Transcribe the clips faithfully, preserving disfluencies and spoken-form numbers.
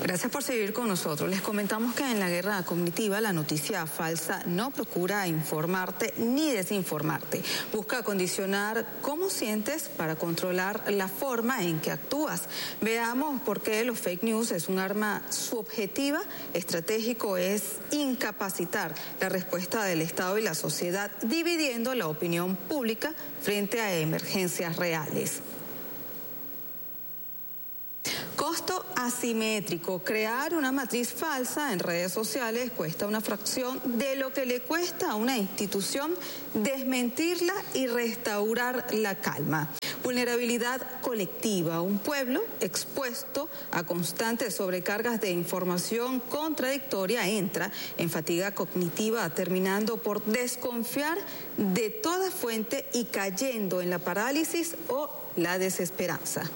Gracias por seguir con nosotros. Les comentamos que en la guerra cognitiva la noticia falsa no procura informarte ni desinformarte. Busca condicionar cómo sientes para controlar la forma en que actúas. Veamos por qué los fake news es un arma subjetiva. Estratégico es incapacitar la respuesta del Estado y la sociedad, dividiendo la opinión pública frente a emergencias reales. Costo asimétrico. Crear una matriz falsa en redes sociales cuesta una fracción de lo que le cuesta a una institución desmentirla y restaurar la calma. Vulnerabilidad colectiva. Un pueblo expuesto a constantes sobrecargas de información contradictoria entra en fatiga cognitiva, terminando por desconfiar de toda fuente y cayendo en la parálisis o la desesperanza.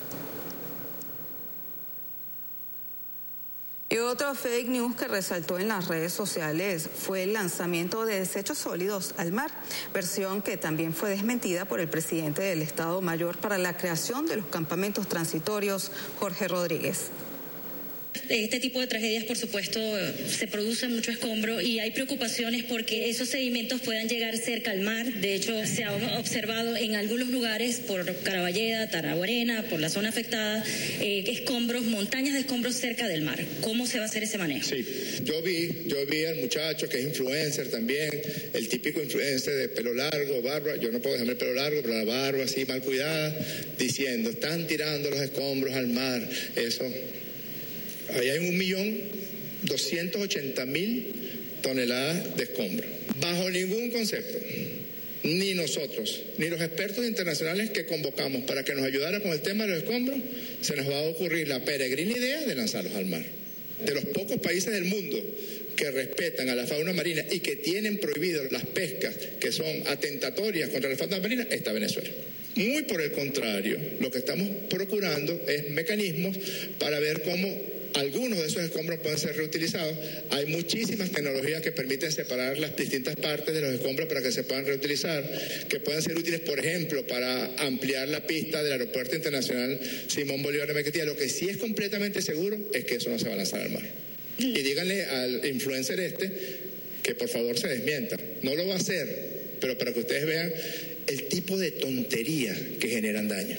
Y otro fake news que resaltó en las redes sociales fue el lanzamiento de desechos sólidos al mar, versión que también fue desmentida por el presidente del Estado Mayor para la creación de los campamentos transitorios, Jorge Rodríguez. Este tipo de tragedias, por supuesto, se produce mucho escombro y hay preocupaciones porque esos sedimentos puedan llegar cerca al mar. De hecho, se ha observado en algunos lugares, por Caraballeda, Taraguarena, por la zona afectada, eh, escombros, montañas de escombros cerca del mar. ¿Cómo se va a hacer ese manejo? Sí, yo vi, yo vi al muchacho que es influencer también, el típico influencer de pelo largo, barba, yo no puedo dejarme el pelo largo, pero la barba así mal cuidada, diciendo, están tirando los escombros al mar, eso... Ahí hay un millón doscientos ochenta mil toneladas de escombros. Bajo ningún concepto, ni nosotros, ni los expertos internacionales que convocamos para que nos ayudara con el tema de los escombros, se nos va a ocurrir la peregrina idea de lanzarlos al mar. De los pocos países del mundo que respetan a la fauna marina y que tienen prohibido las pescas que son atentatorias contra la fauna marina, está Venezuela. Muy por el contrario, lo que estamos procurando es mecanismos para ver cómo algunos de esos escombros pueden ser reutilizados. Hay muchísimas tecnologías que permiten separar las distintas partes de los escombros para que se puedan reutilizar, que puedan ser útiles, por ejemplo, para ampliar la pista del Aeropuerto Internacional Simón Bolívar de Maiquetía. Lo que sí es completamente seguro es que eso no se va a lanzar al mar. Y díganle al influencer este que por favor se desmienta. No lo va a hacer, pero para que ustedes vean el tipo de tontería que generan daño.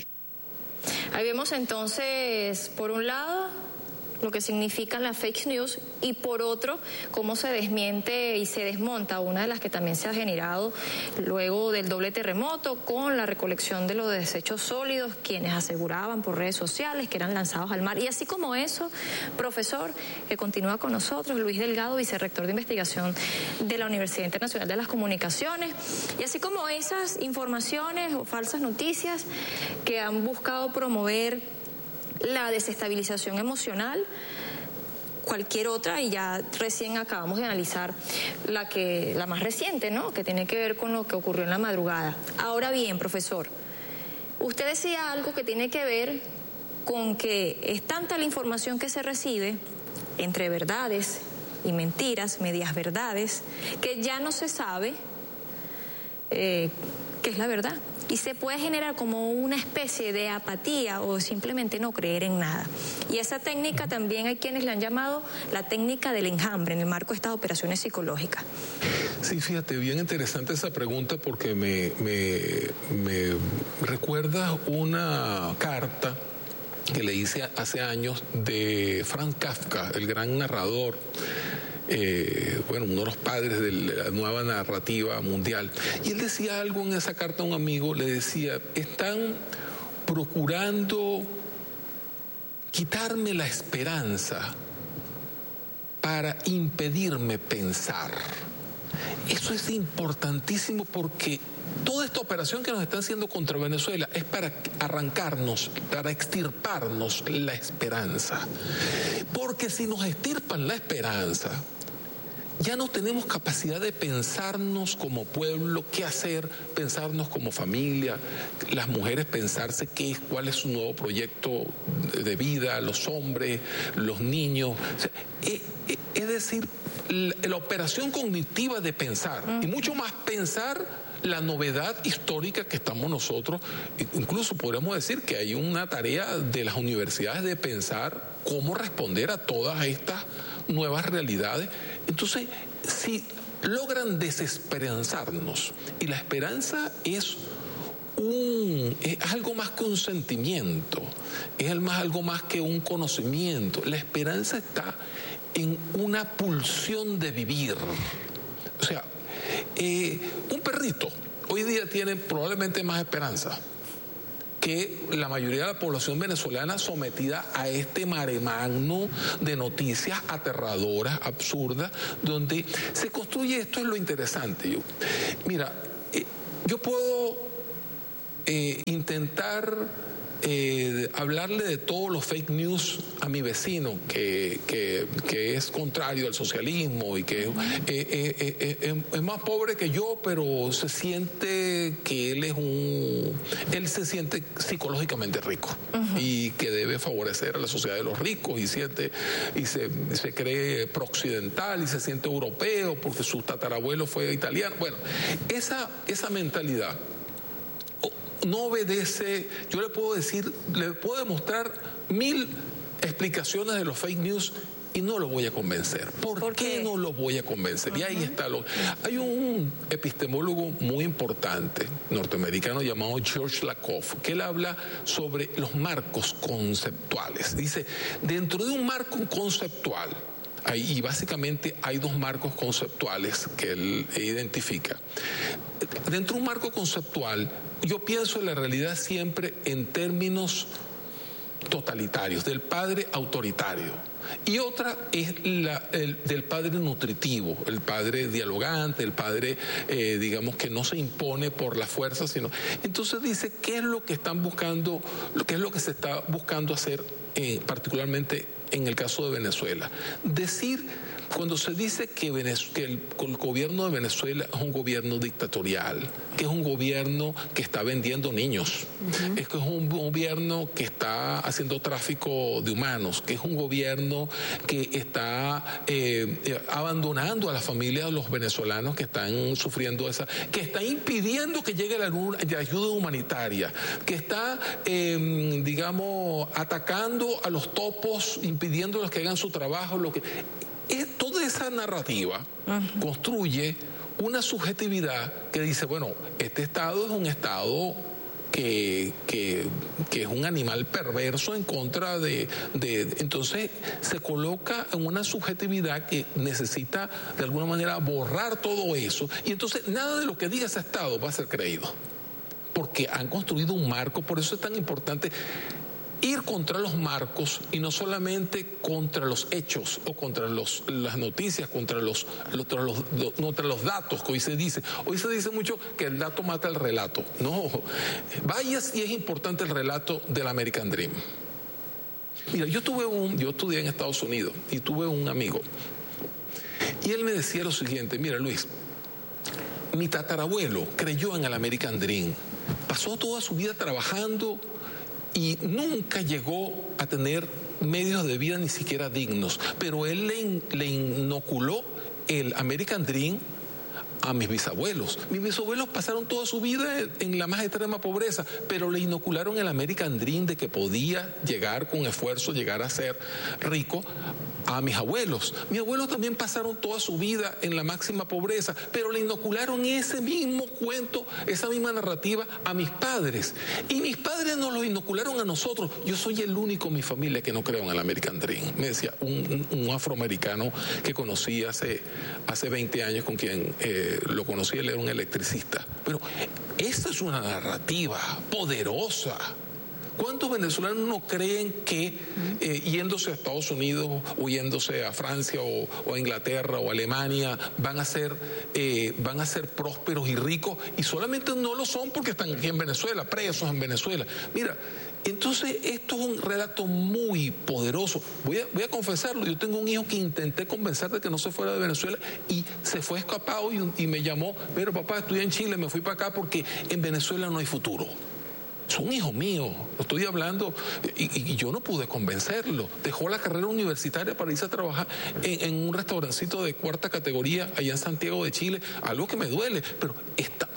Ahí vemos entonces, por un lado, lo que significan las fake news y por otro, cómo se desmiente y se desmonta una de las que también se ha generado luego del doble terremoto con la recolección de los desechos sólidos, quienes aseguraban por redes sociales que eran lanzados al mar. Y así como eso, profesor, que continúa con nosotros, Luis Delgado, vicerrector de investigación de la Universidad Internacional de las Comunicaciones, y así como esas informaciones o falsas noticias que han buscado promover la desestabilización emocional, cualquier otra, y ya recién acabamos de analizar la que la más reciente, ¿no?, que tiene que ver con lo que ocurrió en la madrugada. Ahora bien, profesor, usted decía algo que tiene que ver con que es tanta la información que se recibe entre verdades y mentiras, medias verdades, que ya no se sabe eh, qué es la verdad. Y se puede generar como una especie de apatía o simplemente no creer en nada. Y esa técnica también hay quienes la han llamado la técnica del enjambre en el marco de estas operaciones psicológicas. Sí, fíjate, bien interesante esa pregunta porque me, me, me recuerda una carta que le hice hace años de Franz Kafka, el gran narrador. Eh, bueno, uno de los padres de la nueva narrativa mundial, y él decía algo en esa carta a un amigo, le decía, están procurando quitarme la esperanza para impedirme pensar. Eso es importantísimo porque toda esta operación que nos están haciendo contra Venezuela es para arrancarnos, para extirparnos la esperanza. Porque si nos extirpan la esperanza, ya no tenemos capacidad de pensarnos como pueblo, qué hacer, pensarnos como familia, las mujeres pensarse qué es, cuál es su nuevo proyecto de vida, los hombres, los niños. O sea, es, es decir, la, la operación cognitiva de pensar, y mucho más pensar la novedad histórica que estamos nosotros. Incluso podríamos decir que hay una tarea de las universidades de pensar cómo responder a todas estas nuevas realidades. Entonces, si logran desesperanzarnos, y la esperanza es un es algo más que un sentimiento, es más, algo más que un conocimiento. La esperanza está en una pulsión de vivir. O sea, eh, un perrito hoy día tiene probablemente más esperanza que la mayoría de la población venezolana sometida a este mare magnum de noticias aterradoras, absurdas, donde se construye, esto es lo interesante. Yo, mira, eh, yo puedo eh, intentar eh, hablarle de todos los fake news a mi vecino, que, que, que es contrario al socialismo y que eh, eh, eh, eh, es más pobre que yo, pero se siente que él es un... Él se siente psicológicamente rico, uh-huh, y que debe favorecer a la sociedad de los ricos, y siente y se, se cree prooccidental y se siente europeo porque su tatarabuelo fue italiano. Bueno, esa, esa mentalidad no obedece. Yo le puedo decir, le puedo demostrar mil explicaciones de los fake news y no lo voy a convencer. ¿Por, ¿Por qué? qué no lo voy a convencer? Uh-huh. Y ahí está. Lo... Hay un epistemólogo muy importante norteamericano llamado George Lakoff, que él habla sobre los marcos conceptuales. Dice, dentro de un marco conceptual, y básicamente hay dos marcos conceptuales que él identifica. Dentro de un marco conceptual, yo pienso en la realidad siempre en términos totalitarios, del padre autoritario. Y otra es la, el, del padre nutritivo, el padre dialogante, el padre, eh, digamos, que no se impone por la fuerza, sino... Entonces dice, ¿qué es lo que están buscando, qué es lo que se está buscando hacer, eh, particularmente en el caso de Venezuela? Decir, cuando se dice que, Venez, que el, el gobierno de Venezuela es un gobierno dictatorial, que es un gobierno que está vendiendo niños, uh-huh, es que es un gobierno que está haciendo tráfico de humanos, que es un gobierno que está eh, eh, abandonando a las familias de los venezolanos que están sufriendo esa, que está impidiendo que llegue la, la ayuda humanitaria, que está, eh, digamos, atacando a los topos, impidiéndoles que hagan su trabajo, lo que... Es, toda esa narrativa uh-huh, construye una subjetividad que dice, bueno, este Estado es un Estado que, que, que es un animal perverso en contra de, de... Entonces se coloca en una subjetividad que necesita de alguna manera borrar todo eso, y entonces nada de lo que diga ese Estado va a ser creído, porque han construido un marco. Por eso es tan importante ir contra los marcos y no solamente contra los hechos o contra los, las noticias, contra los, contra, los, contra los datos que hoy se dice. Hoy se dice mucho que el dato mata el relato. No, vaya si es importante el relato del American Dream. Mira, yo tuve un, yo estudié en Estados Unidos y tuve un amigo y él me decía lo siguiente: mira, Luis, mi tatarabuelo creyó en el American Dream, pasó toda su vida trabajando y nunca llegó a tener medios de vida ni siquiera dignos, pero él le, le inoculó el American Dream a mis bisabuelos. Mis bisabuelos pasaron toda su vida en la más extrema pobreza, pero le inocularon el American Dream de que podía llegar con esfuerzo, llegar a ser rico, a mis abuelos. Mis abuelos también pasaron toda su vida en la máxima pobreza, pero le inocularon ese mismo cuento, esa misma narrativa a mis padres. Y mis padres nos lo inocularon a nosotros. Yo soy el único en mi familia que no creo en el American Dream. Me decía un, un, un afroamericano que conocí hace, hace veinte años, con quien eh, lo conocí, él era un electricista. Pero esta es una narrativa poderosa. ¿Cuántos venezolanos no creen que eh, yéndose a Estados Unidos o yéndose a Francia o, o a Inglaterra o a Alemania van a ser eh, van a ser prósperos y ricos, y solamente no lo son porque están aquí en Venezuela, presos en Venezuela? Mira, entonces esto es un relato muy poderoso. Voy a, voy a confesarlo, yo tengo un hijo que intenté convencer de que no se fuera de Venezuela y se fue escapado y, y me llamó: pero papá, estudié en Chile, me fui para acá porque en Venezuela no hay futuro. Es un hijo mío, lo estoy hablando, y, y yo no pude convencerlo. Dejó la carrera universitaria para irse a trabajar en, en un restaurancito de cuarta categoría allá en Santiago de Chile, algo que me duele, pero está,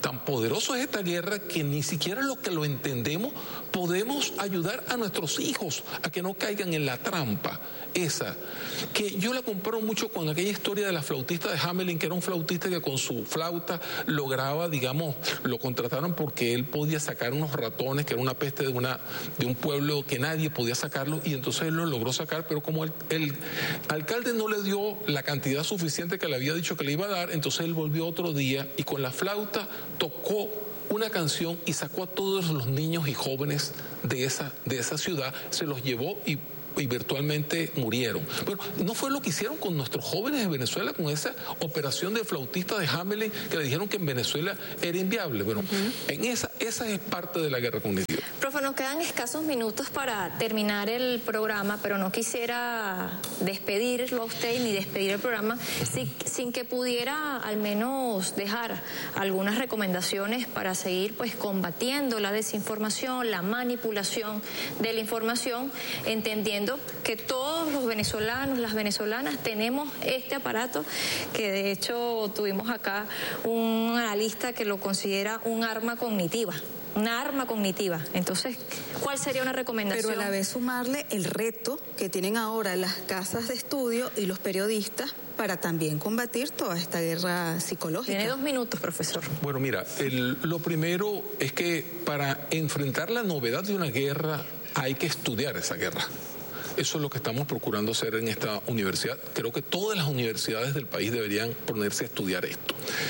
tan poderoso es esta guerra que ni siquiera los que lo entendemos podemos ayudar a nuestros hijos a que no caigan en la trampa esa, que yo la comparo mucho con aquella historia de la flautista de Hamelin, que era un flautista que con su flauta lograba, digamos, lo contrataron porque él podía sacar unos ratones, que era una peste de, una, de un pueblo que nadie podía sacarlo, y entonces él lo logró sacar, pero como el, el alcalde no le dio la cantidad suficiente que le había dicho que le iba a dar, entonces él volvió otro día y con la flauta tocó una canción y sacó a todos los niños y jóvenes de esa, de esa ciudad, se los llevó y y virtualmente murieron. Bueno, no fue lo que hicieron con nuestros jóvenes de Venezuela, con esa operación de flautista de Hamelin, que le dijeron que en Venezuela era inviable. Bueno, uh-huh. en esa, esa es parte de la guerra cognitiva. Profe, nos quedan escasos minutos para terminar el programa, pero no quisiera despedirlo a usted ni despedir el programa uh-huh. sin, sin que pudiera al menos dejar algunas recomendaciones para seguir pues combatiendo la desinformación, la manipulación de la información, entendiendo que todos los venezolanos, las venezolanas tenemos este aparato, que de hecho tuvimos acá un analista que lo considera un arma cognitiva. Una arma cognitiva. Entonces, ¿cuál sería una recomendación? Pero a la vez sumarle el reto que tienen ahora las casas de estudio y los periodistas para también combatir toda esta guerra psicológica. Tiene dos minutos, profesor. Bueno, mira, el, lo primero es que para enfrentar la novedad de una guerra hay que estudiar esa guerra. Eso es lo que estamos procurando hacer en esta universidad. Creo que todas las universidades del país deberían ponerse a estudiar esto.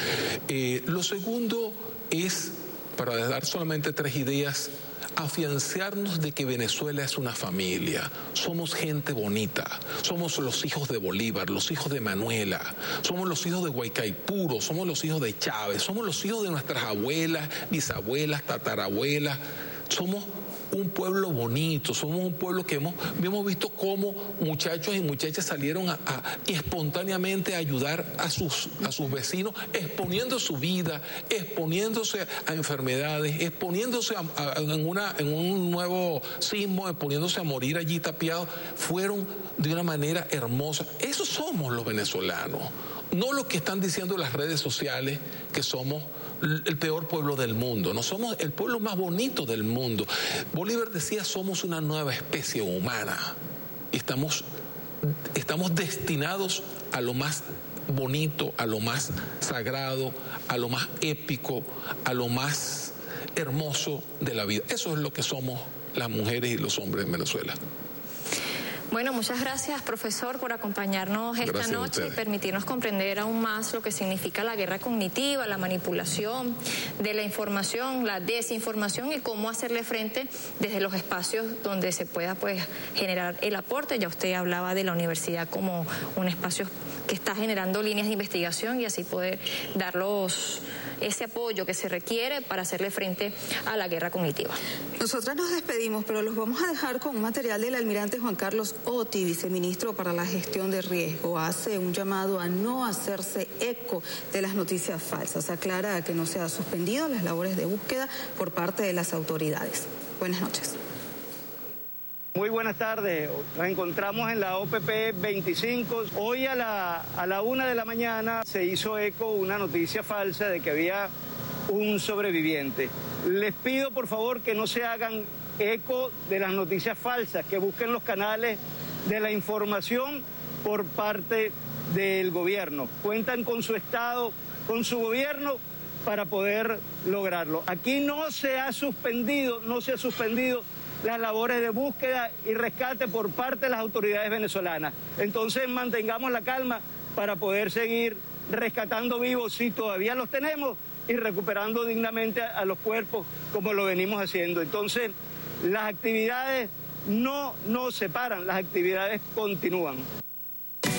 Eh, lo segundo es, para dar solamente tres ideas, afianzarnos de que Venezuela es una familia, somos gente bonita, somos los hijos de Bolívar, los hijos de Manuela, somos los hijos de Guaycaipuro, somos los hijos de Chávez, somos los hijos de nuestras abuelas, bisabuelas, tatarabuelas, somos un pueblo bonito, somos un pueblo que hemos, hemos visto cómo muchachos y muchachas salieron a, a espontáneamente a ayudar a sus, a sus vecinos, exponiendo su vida, exponiéndose a enfermedades, exponiéndose a, a, en, una, en un nuevo sismo, exponiéndose a morir allí tapiados. Fueron de una manera hermosa. Esos somos los venezolanos, no los que están diciendo las redes sociales que somos el peor pueblo del mundo. No somos el pueblo más bonito del mundo. Bolívar decía, somos una nueva especie humana. Estamos, estamos destinados a lo más bonito, a lo más sagrado, a lo más épico, a lo más hermoso de la vida. Eso es lo que somos las mujeres y los hombres en Venezuela. Bueno, muchas gracias, profesor, por acompañarnos esta Gracias noche y permitirnos comprender aún más lo que significa la guerra cognitiva, la manipulación de la información, la desinformación y cómo hacerle frente desde los espacios donde se pueda pues generar el aporte. Ya usted hablaba de la universidad como un espacio que está generando líneas de investigación y así poder darlos ese apoyo que se requiere para hacerle frente a la guerra cognitiva. Nosotras nos despedimos, pero los vamos a dejar con un material del almirante Juan Carlos Otti, viceministro para la gestión de riesgo. Hace un llamado a no hacerse eco de las noticias falsas. Aclara que no se han suspendido las labores de búsqueda por parte de las autoridades. Buenas noches. Muy buenas tardes, nos encontramos en la O P P veinticinco. Hoy a la, a la una de la mañana se hizo eco una noticia falsa de que había un sobreviviente. Les pido por favor que no se hagan eco de las noticias falsas, que busquen los canales de la información por parte del gobierno. Cuentan con su Estado, con su gobierno para poder lograrlo. Aquí no se ha suspendido, no se ha suspendido las labores de búsqueda y rescate por parte de las autoridades venezolanas. Entonces mantengamos la calma para poder seguir rescatando vivos si todavía los tenemos y recuperando dignamente a, a los cuerpos como lo venimos haciendo. Entonces las actividades no, no se paran, las actividades continúan.